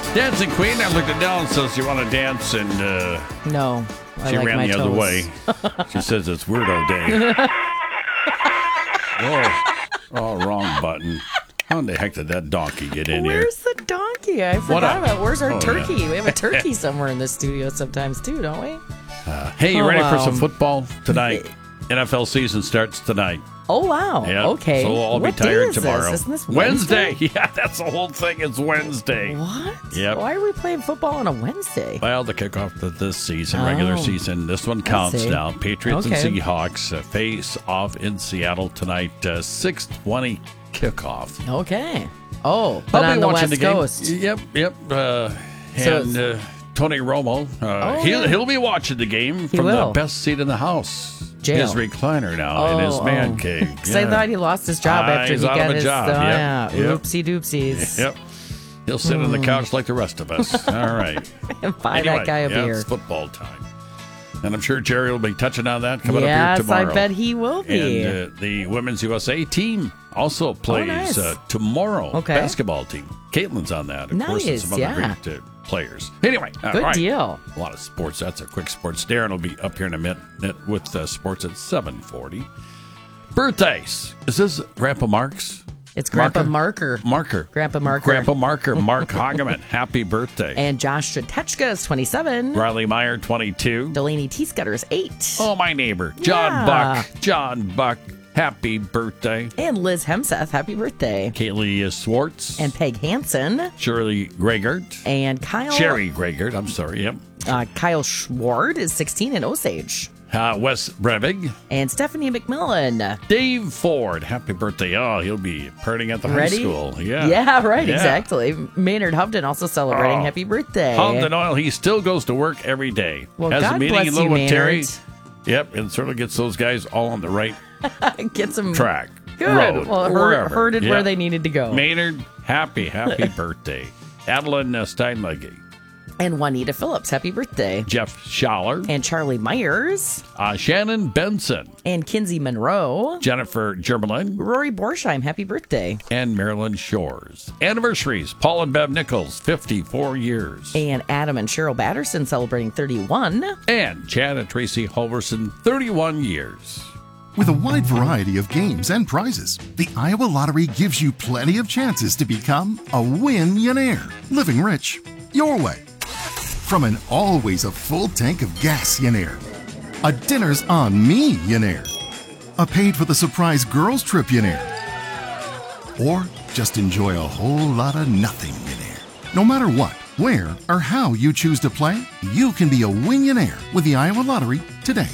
Dancing Queen. I looked at Dell and says, you want to dance? And no, she like ran my the toes. other way. She says it's Weirdo Day. Oh, wrong button. How in the heck did that donkey get in here? Where's the donkey? I forgot about. Where's our turkey? Yeah. We have a turkey somewhere in the studio sometimes too, don't we? Hey, you ready for wow. some football tonight? NFL season starts tonight. Oh wow. Yeah, Okay. so I'll What be tired day is tomorrow. This? Isn't this Wednesday? Yeah, that's the whole thing. It's Wednesday. What? Yep. Why are we playing football on a Wednesday? Well, the kickoff of this season, regular Oh. season. This one counts see. now. Patriots Okay. and Seahawks face off in Seattle tonight. 6:20 kickoff. Okay. Oh, but I'll on be the watching West the game. Coast. Yep. Tony Romo, he'll be watching the game from will. the best seat in the house. Jail. His recliner now in his man cave. Because I thought he lost his job after he's he out got of a his job. Yep. yeah. Yep. Oopsie doopsies. Yep. He'll sit on the couch like the rest of us. All right. And buy that guy a beer. It's football time. And I'm sure Jerry will be touching on that coming up here Yes, tomorrow. I bet he will be. And the Women's USA team also plays nice. Tomorrow. Okay. Basketball team. Caitlin's on that, of course, and Nice, some other yeah. great players. Anyway, all Good right. deal. A lot of sports. That's a quick sports. Darren will be up here in a minute with sports at 7:40. Birthdays. Is this Grandpa Mark's? It's Grandpa Marker. Grandpa Marker. Grandpa Marker. Mark Hageman. Happy birthday. And Josh Shatechka is 27. Riley Meyer, 22. Delaney Teescutter is 8. Oh, my neighbor. John Yeah. Buck. John Buck. Happy birthday. And Liz Hemseth, happy birthday. Kaylee Swartz. And Peg Hansen. Shirley Gregert. And Kyle. Sherry Gregert. I'm sorry. Yep. Kyle Schward is 16 in Osage. Wes Brevig. And Stephanie McMillan. Dave Ford. Happy birthday. Oh, he'll be partying at the high school. Yeah. Yeah, right, Yeah. exactly. Maynard Hovden also celebrating Oh. happy birthday. Hovden Oil, he still goes to work every day. Well, Has a God meeting bless in you, Little Terry. Maynard. Yep, and certainly gets those guys all on the right Get some track. Good. Road, Well, wherever. herded Yeah. where they needed to go. Maynard, happy birthday. Adeline Steinlegge. And Juanita Phillips, happy birthday. Jeff Schaller. And Charlie Myers. Shannon Benson. And Kinsey Monroe. Jennifer Germelin. Rory Borsheim, happy birthday. And Marilyn Shores. Anniversaries. Paul and Bev Nichols, 54 years. And Adam and Cheryl Batterson celebrating 31. And Chad and Tracy Holverson, 31 years. With a wide variety of games and prizes, the Iowa Lottery gives you plenty of chances to become a win-yonaire. Living rich, your way. From an always a full tank of gas-yonaire, a dinner's on me-yonaire, a paid for the surprise girls trip yonaire, or just enjoy a whole lot of nothing yonaire. No matter what, where, or how you choose to play, you can be a win-yonaire with the Iowa Lottery today.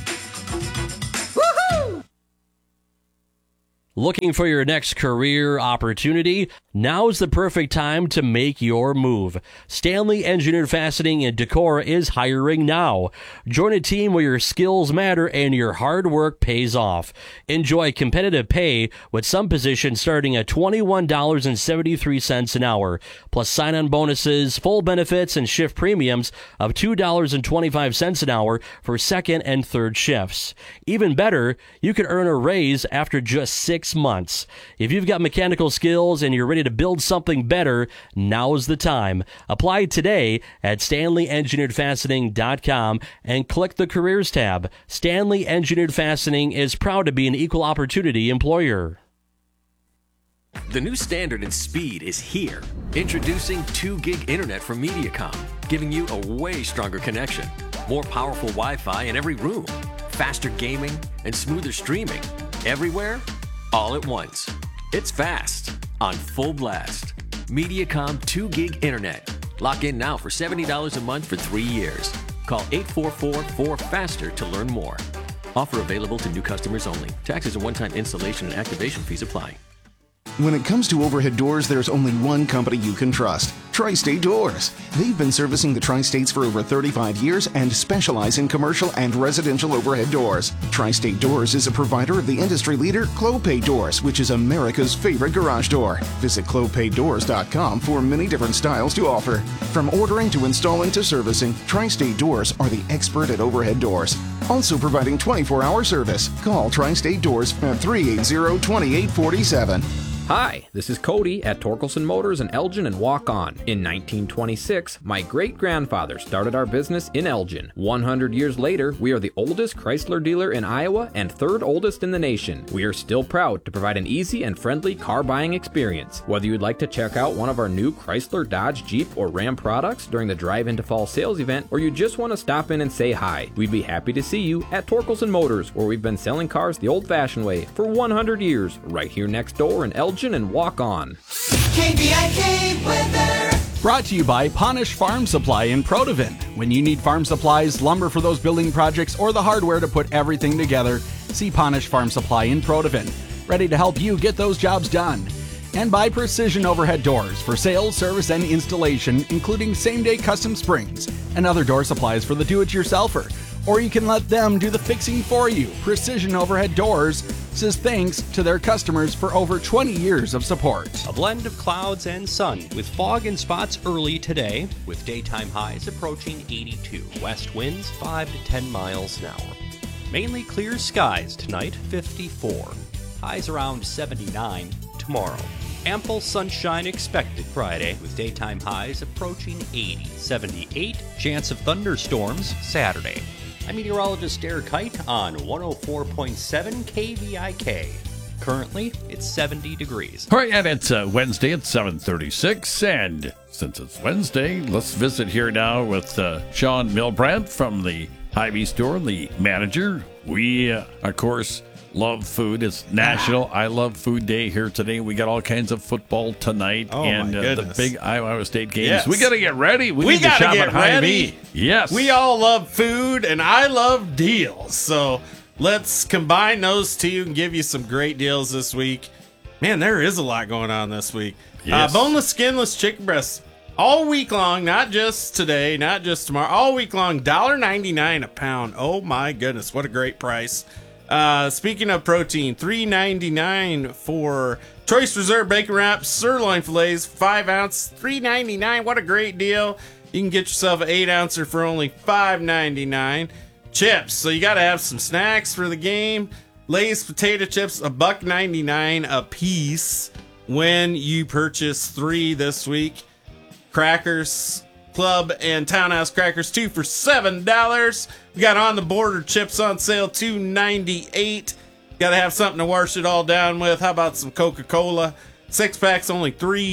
Looking for your next career opportunity? Now's the perfect time to make your move. Stanley Engineered Fastening in Decorah is hiring now. Join a team where your skills matter and your hard work pays off. Enjoy competitive pay with some positions starting at $21.73 an hour, plus sign-on bonuses, full benefits, and shift premiums of $2.25 an hour for second and third shifts. Even better, you could earn a raise after just 6 months. If you've got mechanical skills and you're ready to build something better, now's the time. Apply today at StanleyEngineeredFastening.com and click the Careers tab. Stanley Engineered Fastening is proud to be an equal opportunity employer. The new standard in speed is here. Introducing 2 gig internet from Mediacom, giving you a way stronger connection, more powerful Wi-Fi in every room, faster gaming, and smoother streaming. Everywhere, all at once. It's fast, on full blast. Mediacom 2 gig internet. Lock in now for $70 a month for 3 years. Call 844-4FASTER to learn more. Offer available to new customers only. Taxes and one-time installation and activation fees apply. When it comes to overhead doors, there's only one company you can trust, Tri-State Doors. They've been servicing the Tri-States for over 35 years and specialize in commercial and residential overhead doors. Tri-State Doors is a provider of the industry leader, Clopay Doors, which is America's favorite garage door. Visit clopaydoors.com for many different styles to offer. From ordering to installing to servicing, Tri-State Doors are the expert at overhead doors. Also providing 24-hour service. Call Tri-State Doors at 380-2847. Hi, this is Cody at Torkelson Motors in Elgin and Walk On. In 1926, my great-grandfather started our business in Elgin. 100 years later, we are the oldest Chrysler dealer in Iowa and third oldest in the nation. We are still proud to provide an easy and friendly car buying experience. Whether you'd like to check out one of our new Chrysler, Dodge, Jeep, or Ram products during the Drive Into Fall sales event, or you just want to stop in and say hi, we'd be happy to see you at Torkelson Motors, where we've been selling cars the old-fashioned way for 100 years, right here next door in Elgin and Walk On. KVIK weather. Brought to you by Ponish Farm Supply in Protivin. When you need farm supplies, lumber for those building projects, or the hardware to put everything together, see Ponish Farm Supply in Protivin. Ready to help you get those jobs done. And by Precision Overhead Doors for sales, service, and installation, including same-day custom springs and other door supplies for the do-it-yourselfer. Or you can let them do the fixing for you. Precision Overhead Doors says thanks to their customers for over 20 years of support. A blend of clouds and sun with fog and spots early today, with daytime highs approaching 82. West winds 5 to 10 miles an hour. Mainly clear skies tonight, 54. Highs around 79 tomorrow. Ample sunshine expected Friday, with daytime highs approaching 80. 78, chance of thunderstorms Saturday. I'm meteorologist Derek Kite on 104.7 KVIK. Currently, it's 70 degrees. All right, and it's Wednesday at 7:36, and since it's Wednesday, let's visit here now with Sean Milbrandt from the Hy-Vee store, the manager. We, of course, love food. It's National I Love Food Day here today. We got all kinds of football tonight and the big Iowa State games. Yes. We got to get ready. We need to gotta shop get at Hy-Vee. ready. Yes. We all love food, and I love deals. So let's combine those two and give you some great deals this week. Man, there is a lot going on this week. Yes. Boneless, skinless chicken breasts all week long, not just today, not just tomorrow. All week long, $1.99 a pound. Oh, my goodness. What a great price. Speaking of protein, $3.99 for Choice Reserve bacon wraps, sirloin fillets, 5 ounce, $3.99. What a great deal. You can get yourself an 8 ouncer for only $5.99. Chips, so you got to have some snacks for the game. Lay's potato chips, $1.99 a piece when you purchase 3 this week. Crackers, Club and Townhouse crackers, 2 for $7. We got On the Border chips on sale, $2.98. Got to have something to wash it all down with. How about some Coca-Cola? 6 packs, only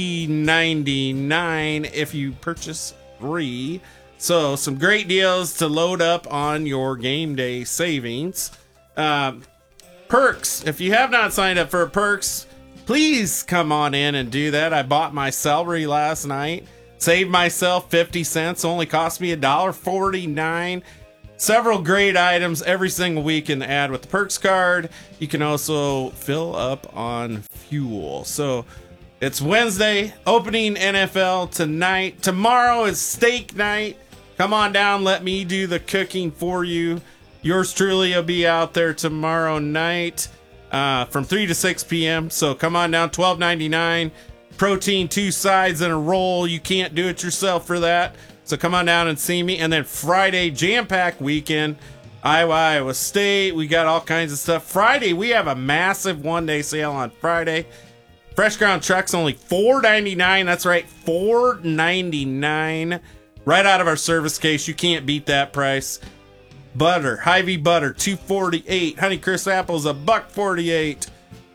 $3.99 if you purchase 3. So some great deals to load up on your game day savings. Perks. If you have not signed up for Perks, please come on in and do that. I bought my celery last night. Saved myself 50 cents. Only cost me $1.49. Several great items every single week in the ad with the Perks card. You can also fill up on fuel. So it's Wednesday, opening NFL tonight. Tomorrow is steak night. Come on down. Let me do the cooking for you. Yours truly will be out there tomorrow night from 3 to 6 p.m. So come on down, $12.99. Protein, 2 sides and a roll. You can't do it yourself for that. So come on down and see me. And then Friday, jam-packed weekend, Iowa State. We got all kinds of stuff. Friday, we have a massive one-day sale on Friday. Fresh ground trucks only $4.99. That's right, $4.99. Right out of our service case. You can't beat that price. Butter, Hy-Vee butter, $2.48. Honeycrisp apples, $1.48.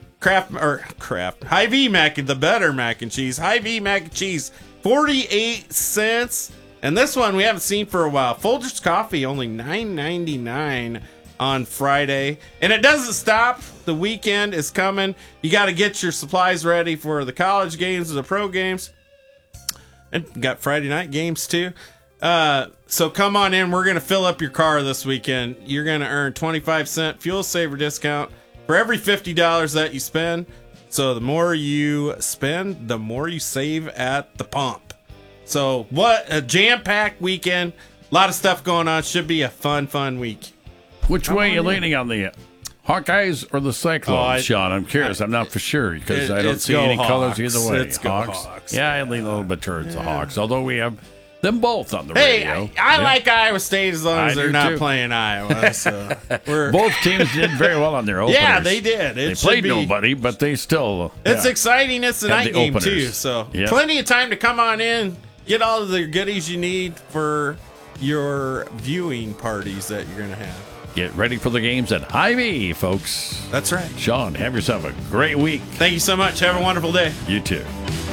Hy-Vee the better mac and cheese. Hy-Vee mac and cheese, 48 cents. And this one we haven't seen for a while. Folgers coffee, only $9.99 on Friday. And it doesn't stop. The weekend is coming. You got to get your supplies ready for the college games, the pro games. And got Friday night games too. So come on in. We're going to fill up your car this weekend. You're going to earn 25-cent fuel saver discount for every $50 that you spend. So the more you spend, the more you save at the pump. So what a jam-packed weekend. A lot of stuff going on. Should be a fun week. Which way are you leaning on the Hawkeyes or the Cyclones, Sean? I'm curious. I'm not for sure because I don't see any colors either way. It's Hawks. Yeah, I lean a little bit towards the Hawks. Although we have them both on the Hey, radio. I like Iowa State as long as I they're do not too. playing Iowa. So Both teams did very well on their openers. Yeah, they did. They played nobody, but they still. It's exciting. It's the Had night the game, openers. too. So Yep. plenty of time to come on in, get all of the goodies you need for your viewing parties that you're going to have. Get ready for the games at Hy-Vee, folks. That's right. Sean, have yourself a great week. Thank you so much. Have a wonderful day. You too.